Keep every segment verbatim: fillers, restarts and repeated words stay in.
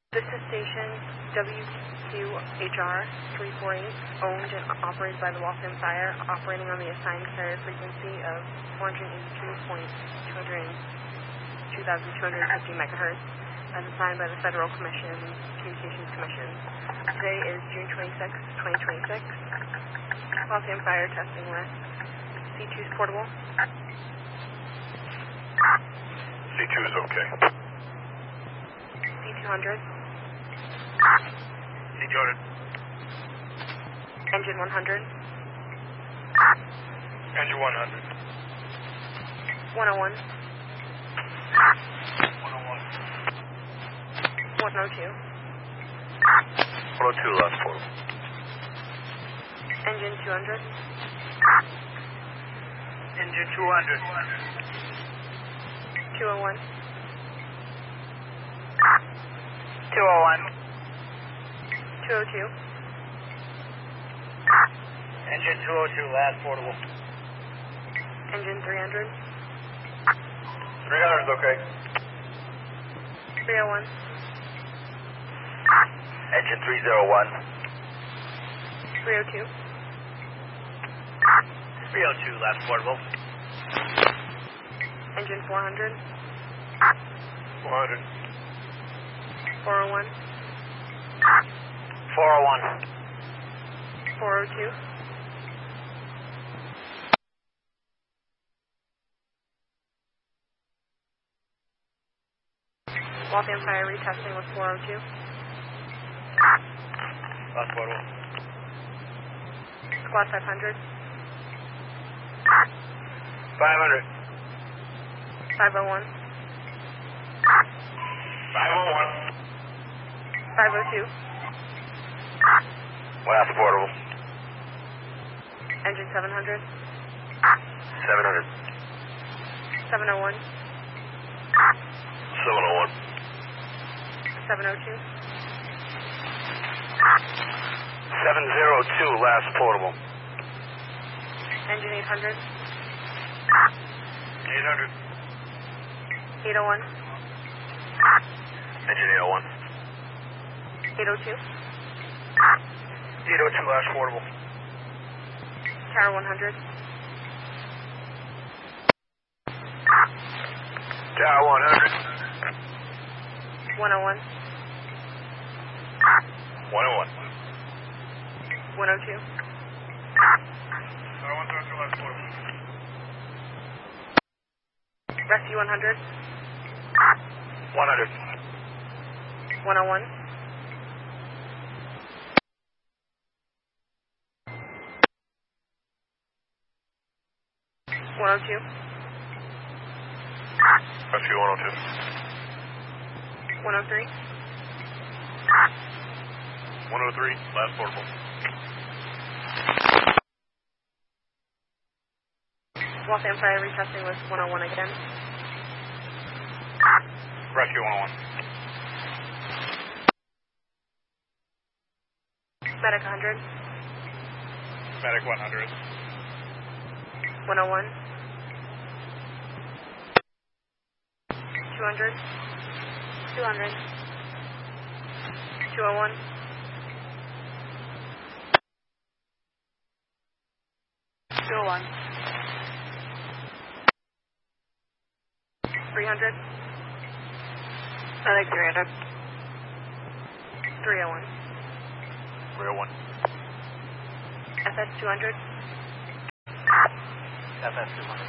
This is station W Q H R three four eight, owned and operated by the Waltham Fire, operating on the assigned carrier frequency of four eighty-two point two thousand two hundred fifty megahertz, as assigned by the Federal Commission, Communications Commission. Today is June twenty-sixth, twenty twenty-six. Waltham Fire testing with C two's portable. C two is okay. C two hundred. C two hundred. Engine one hundred. Engine one hundred. one oh one. one oh one. one oh two. one oh two, last portal. Engine two hundred. Engine two hundred. two oh one. two oh one. two oh two. Engine two oh two, last portable. Engine three hundred. three hundred is okay. three oh one. Engine three oh one. three oh two. three oh two, last portable. Engine four hundred. four hundred. four oh one. four oh one. four oh two. Waltham Fire retesting with four oh two. Last portable. Squad five hundred. five hundred. five oh one. five oh one. five oh two. Last portable. Engine seven hundred. seven hundred. seven oh one. seven oh one. seven oh two. seven oh two, last portable. Engine eight hundred. eight hundred. eight oh one. Engine eight oh one. eight oh two. eight oh two, last portable. Tower one hundred. Tower one hundred. one oh one. one oh one. one oh two. Tower one oh two, last portable. Rescue one hundred. one hundred. one oh one. one oh two. Rescue one oh two. one oh three. one oh three, last portable. Waltham Fire retesting with one oh one again. Rescue one oh one. Medic one hundred. Medic one hundred. one oh one. two hundred. two hundred. two oh one. two oh one. three hundred. Medic three hundred. three oh one. three oh one. F S two hundred. F S two hundred.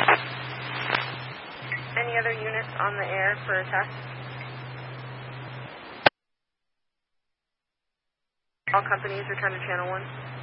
Any other units on the air for a test? All companies return to channel one.